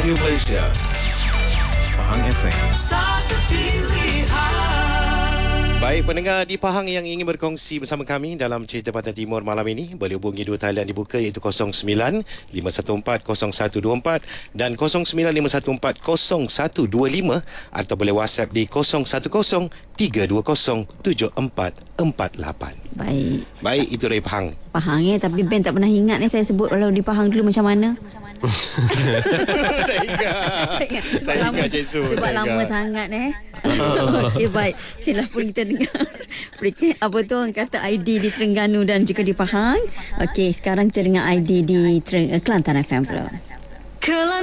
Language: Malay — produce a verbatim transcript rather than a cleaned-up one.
Radio Malaysia, Pahang F M. Satu pilihan. Baik, pendengar di Pahang yang ingin berkongsi bersama kami dalam Cerita Pantai Timur malam ini, boleh hubungi dua talian dibuka iaitu kosong sembilan lima satu empat kosong satu dua empat dan kosong sembilan lima satu empat kosong satu dua lima, atau boleh WhatsApp di kosong satu kosong tiga dua kosong tujuh empat empat lapan. Baik. Baik, itu dari Pahang. Pahang eh, tapi Ben tak pernah ingat ni saya sebut kalau di Pahang dulu macam mana. Tak ingat. Sebab Tak lama, ingat, Cik Su. sebab Tak lama ingat. sangat eh. Okey, baik. Silapun kita dengar Friki, apa tu orang kata I D di Terengganu dan juga di Pahang. Okey, sekarang kita dengar I D di Tereng- Kelantan F M pula.